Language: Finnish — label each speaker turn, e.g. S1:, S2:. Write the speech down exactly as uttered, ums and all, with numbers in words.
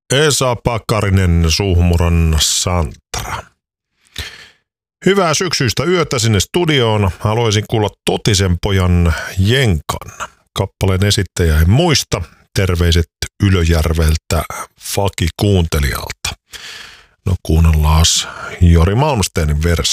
S1: Esa Pakarinen, Suhmuron Santra. Hyvää syksyistä yötä sinne studioon. Haluaisin kuulla Totisen pojan Jenkan. Kappaleen esittäjä en muista. Terveiset Ylöjärveltä Faki kuuntelijalta. No kuunnellaan Jori Malmsteenin versio.